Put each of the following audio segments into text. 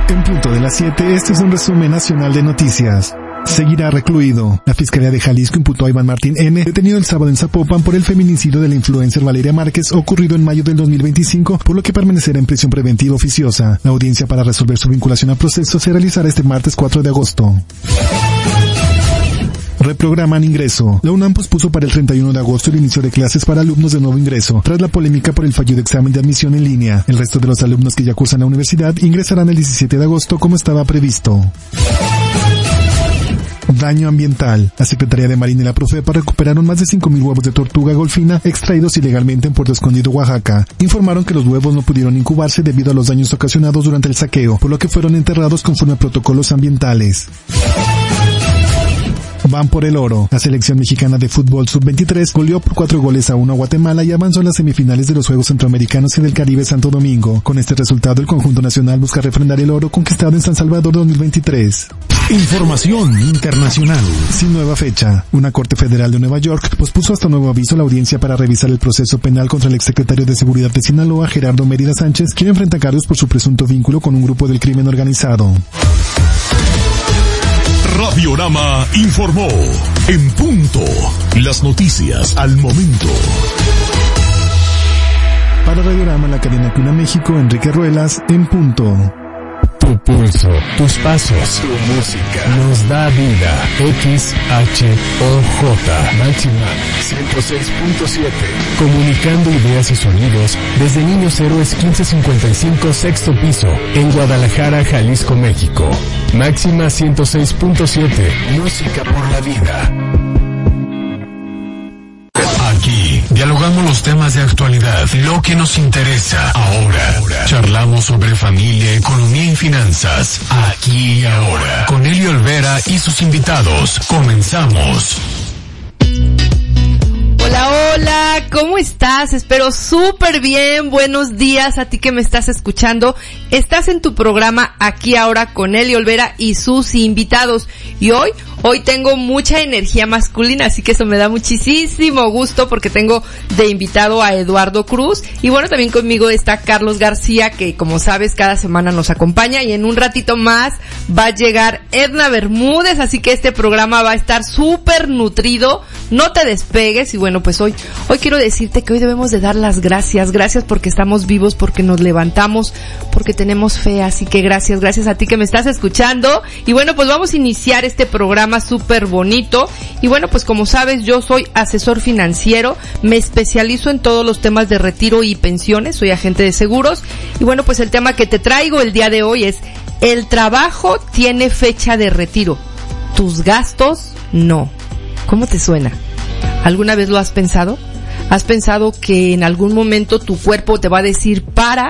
En punto de las 7, este es un resumen nacional de noticias. Seguirá recluido. La Fiscalía de Jalisco imputó a Iván Martín N., detenido el sábado en Zapopan por el feminicidio de la influencer Valeria Márquez, ocurrido en mayo del 2025, por lo que permanecerá en prisión preventiva oficiosa. La audiencia para resolver su vinculación a proceso se realizará este martes 4 de agosto. Reprograman ingreso. La UNAM pospuso para el 31 de agosto el inicio de clases para alumnos de nuevo ingreso, tras la polémica por el fallido examen de admisión en línea. El resto de los alumnos que ya cursan la universidad ingresarán el 17 de agosto como estaba previsto. Daño ambiental. La Secretaría de Marina y la Profepa recuperaron más de 5,000 huevos de tortuga golfina extraídos ilegalmente en Puerto Escondido, Oaxaca. Informaron que los huevos no pudieron incubarse debido a los daños ocasionados durante el saqueo, por lo que fueron enterrados conforme a protocolos ambientales. Van por el oro. La selección mexicana de fútbol sub-23 goleó por 4-1 a Guatemala y avanzó a las semifinales de los Juegos Centroamericanos y del Caribe Santo Domingo. Con este resultado, el conjunto nacional busca refrendar el oro conquistado en San Salvador 2023. Información internacional. Sin nueva fecha. Una corte federal de Nueva York pospuso hasta nuevo aviso la audiencia para revisar el proceso penal contra el exsecretario de Seguridad de Sinaloa, Gerardo Mérida Sánchez, quien enfrenta cargos por su presunto vínculo con un grupo del crimen organizado. Radiorama informó. En punto. Las noticias al momento. Para Radiorama, la cadena Cuna México, Enrique Ruelas, en punto. Tu pulso, tus pasos, tu música nos da vida. XHOJ Máxima 106.7. Comunicando ideas y sonidos desde Niños Héroes 1555 sexto piso en Guadalajara, Jalisco, México. Máxima 106.7. Música por la vida. Aquí dialogamos los temas de actualidad, lo que nos interesa. Ahora charlamos sobre familia, economía y finanzas. Aquí y ahora. Con Elio Olvera y sus invitados. Comenzamos. Hola, hola, ¿cómo estás? Espero súper bien. Buenos días a ti que me estás escuchando. Estás en tu programa Aquí Ahora con Eli Olvera y sus invitados. Y hoy tengo mucha energía masculina, así que eso me da muchísimo gusto porque tengo de invitado a Eduardo Cruz. Y bueno, también conmigo está Carlos García, que como sabes cada semana nos acompaña. Y en un ratito más va a llegar Edna Bermúdez, así que este programa va a estar súper nutrido. No te despegues. Y bueno, pues hoy quiero decirte que hoy debemos de dar las gracias. Gracias porque estamos vivos, porque nos levantamos, porque tenemos fe. Así que gracias a ti que me estás escuchando. Y bueno, pues vamos a iniciar este programa súper bonito. Y bueno, pues como sabes, yo soy asesor financiero, me especializo en todos los temas de retiro y pensiones, soy agente de seguros. Y bueno, pues el tema que te traigo el día de hoy es: el trabajo tiene fecha de retiro, tus gastos no. ¿Cómo te suena? ¿Alguna vez lo has pensado? ¿Has pensado que en algún momento tu cuerpo te va a decir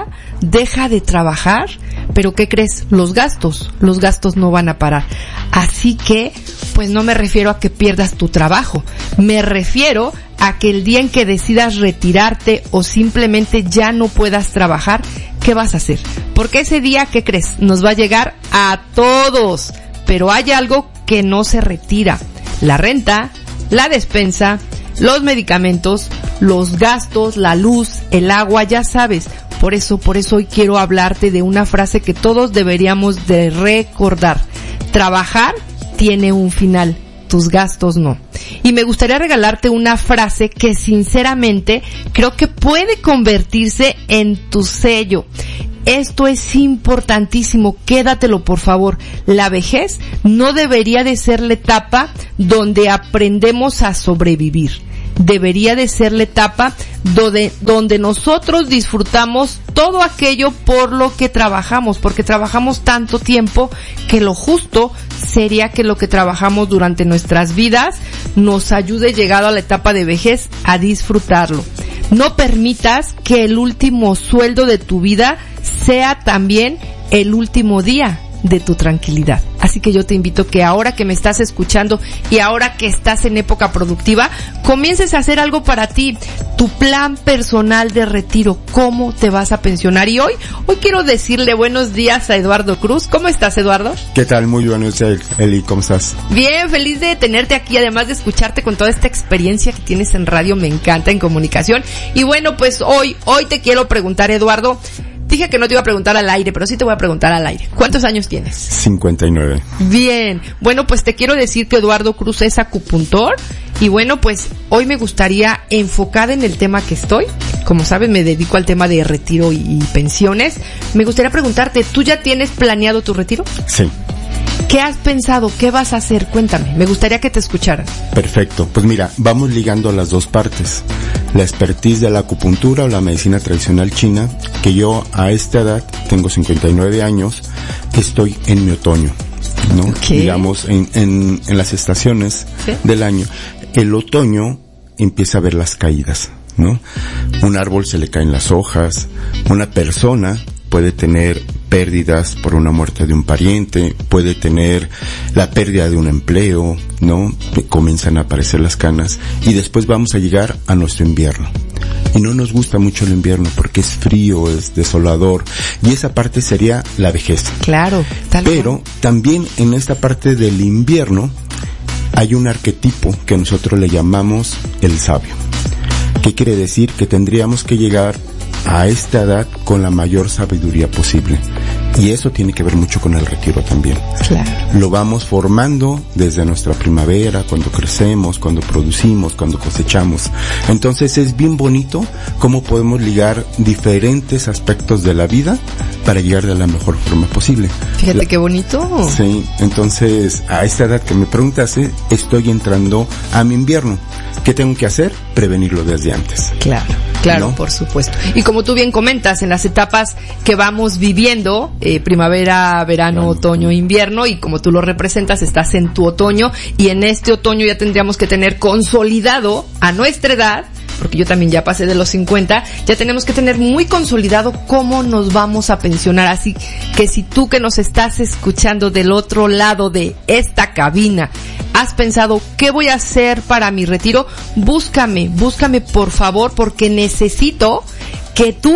deja de trabajar? Pero ¿qué crees? Los gastos no van a parar. Así que, pues no me refiero a que pierdas tu trabajo. Me refiero a que el día en que decidas retirarte o simplemente ya no puedas trabajar, ¿qué vas a hacer? Porque ese día, ¿qué crees? Nos va a llegar a todos. Pero hay algo que no se retira: la renta, la despensa, los medicamentos, los gastos, la luz, el agua, ya sabes. Por eso hoy quiero hablarte de una frase que todos deberíamos de recordar: trabajar tiene un final, tus gastos no. Y me gustaría regalarte una frase que sinceramente creo que puede convertirse en tu sello. Esto es importantísimo, quédatelo por favor. La vejez no debería de ser la etapa donde aprendemos a sobrevivir. Debería de ser la etapa donde nosotros disfrutamos todo aquello por lo que trabajamos, porque trabajamos tanto tiempo que lo justo sería que lo que trabajamos durante nuestras vidas nos ayude, llegado a la etapa de vejez, a disfrutarlo. No permitas que el último sueldo de tu vida sea también el último día de tu tranquilidad. Así que yo te invito que ahora que me estás escuchando y ahora que estás en época productiva, comiences a hacer algo para ti, tu plan personal de retiro, cómo te vas a pensionar. Y hoy quiero decirle buenos días a Eduardo Cruz. ¿Cómo estás, Eduardo? ¿Qué tal? Muy buenos días, Eli, ¿cómo estás? Bien, feliz de tenerte aquí, además de escucharte con toda esta experiencia que tienes en radio, me encanta, en comunicación. Y bueno, pues hoy te quiero preguntar, Eduardo, Dije que no te iba a preguntar al aire, pero sí te voy a preguntar al aire. ¿Cuántos años tienes? 59. Bien. Bueno, pues te quiero decir que Eduardo Cruz es acupuntor. Y bueno, pues hoy me gustaría enfocar en el tema que estoy. Como sabes, me dedico al tema de retiro y pensiones. Me gustaría preguntarte, ¿tú ya tienes planeado tu retiro? Sí. ¿Qué has pensado? ¿Qué vas a hacer? Cuéntame. Me gustaría que te escucharan. Perfecto. Pues mira, vamos ligando las dos partes. La expertise de la acupuntura o la medicina tradicional china, que yo a esta edad, tengo 59 años, estoy en mi otoño, ¿no? Okay. Digamos, en las estaciones del año. El otoño empieza a ver las caídas, ¿no? Un árbol se le caen las hojas, una persona puede tener pérdidas por una muerte de un pariente, puede tener la pérdida de un empleo, ¿no? Comienzan a aparecer las canas y después vamos a llegar a nuestro invierno. Y no nos gusta mucho el invierno porque es frío, es desolador y esa parte sería la vejez. Claro, pero también en esta parte del invierno hay un arquetipo que nosotros le llamamos el sabio. ¿Qué quiere decir? Que tendríamos que llegar a esta edad con la mayor sabiduría posible. Y eso tiene que ver mucho con el retiro también. Claro. Lo vamos formando desde nuestra primavera, cuando crecemos, cuando producimos, cuando cosechamos. Entonces es bien bonito cómo podemos ligar diferentes aspectos de la vida para llegar de la mejor forma posible. Fíjate qué bonito. Sí, entonces a esta edad que me preguntaste, estoy entrando a mi invierno. ¿Qué tengo que hacer? Prevenirlo desde antes. Claro, ¿no? Por supuesto. Y como tú bien comentas, en las etapas que vamos viviendo, primavera, verano, otoño, invierno, y como tú lo representas, estás en tu otoño, y en este otoño ya tendríamos que tener consolidado a nuestra edad, porque yo también ya pasé de los 50, ya tenemos que tener muy consolidado cómo nos vamos a pensionar. Así que si tú que nos estás escuchando del otro lado de esta cabina, has pensado, ¿qué voy a hacer para mi retiro? Búscame por favor, porque necesito que tú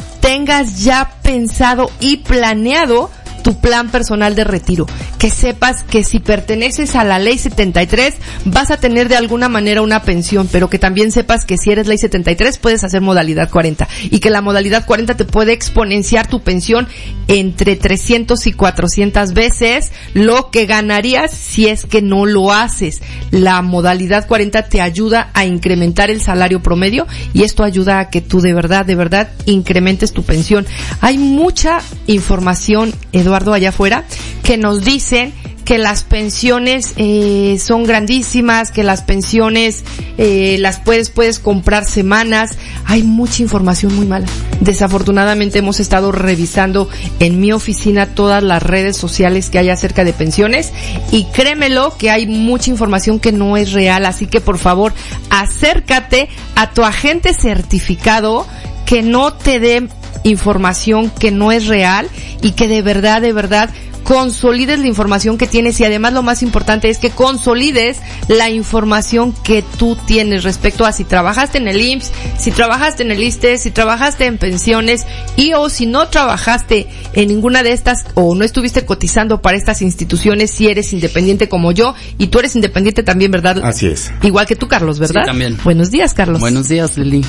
tengas ya pensado y planeado tu plan personal de retiro. Que sepas que si perteneces a la Ley 73 vas a tener de alguna manera una pensión, pero que también sepas que si eres Ley 73 puedes hacer modalidad 40 y que la modalidad 40 te puede exponenciar tu pensión entre 300 y 400 veces lo que ganarías si es que no lo haces. La modalidad 40 te ayuda a incrementar el salario promedio y esto ayuda a que tú de verdad incrementes tu pensión. Hay mucha información, Eduardo, allá afuera que nos dicen que las pensiones son grandísimas, que las pensiones las puedes comprar semanas. Hay mucha información muy mala. Desafortunadamente hemos estado revisando en mi oficina todas las redes sociales que hay acerca de pensiones y créemelo que hay mucha información que no es real, así que por favor acércate a tu agente certificado que no te dé información que no es real y que de verdad consolides la información que tienes y además lo más importante es que consolides la información que tú tienes respecto a si trabajaste en el IMSS, si trabajaste en el ISSSTE, si trabajaste en pensiones y o si no trabajaste en ninguna de estas o no estuviste cotizando para estas instituciones, si eres independiente como yo y tú eres independiente también, ¿verdad? Así es. Igual que tú, Carlos, ¿verdad? Sí, también. Buenos días, Carlos. Buenos días, Lili.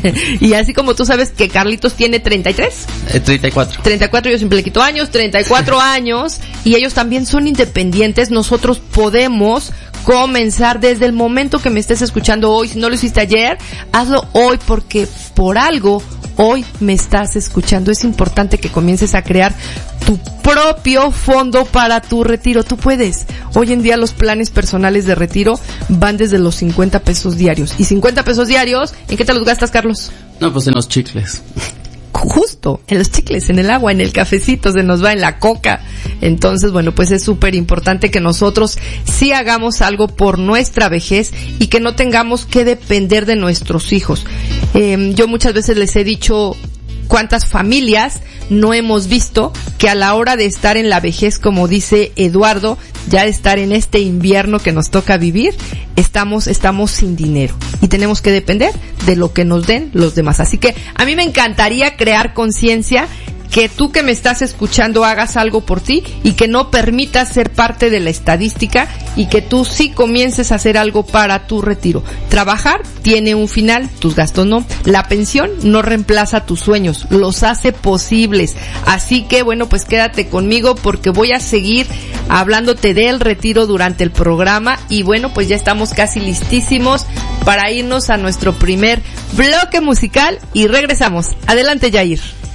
Y así como tú sabes que Carlitos tiene 33. 34. 34, yo siempre le quito años, 34 años. Y ellos también son independientes. Nosotros podemos comenzar desde el momento que me estés escuchando hoy. Si no lo hiciste ayer, hazlo hoy porque por algo hoy me estás escuchando. Es importante que comiences a crear tu propio fondo para tu retiro. Tú puedes. Hoy en día los planes personales de retiro van desde los 50 pesos diarios. Y 50 pesos diarios, ¿en qué te los gastas, Carlos? No, pues en los chicles. Justo, en los chicles, en el agua, en el cafecito, se nos va en la coca. Entonces, bueno, pues es súper importante que nosotros sí hagamos algo por nuestra vejez y que no tengamos que depender de nuestros hijos. Yo muchas veces les he dicho cuántas familias no hemos visto que a la hora de estar en la vejez, como dice Eduardo, ya estar en este invierno que nos toca vivir, estamos sin dinero y tenemos que depender de lo que nos den los demás. Así que a mí me encantaría crear conciencia que tú que me estás escuchando hagas algo por ti y que no permitas ser parte de la estadística y que tú sí comiences a hacer algo para tu retiro. Trabajar tiene un final, tus gastos no. La pensión no reemplaza tus sueños, los hace posibles. Así que bueno, pues quédate conmigo porque voy a seguir hablándote del retiro durante el programa y bueno, pues ya estamos casi listísimos para irnos a nuestro primer bloque musical y regresamos. Adelante, Yair.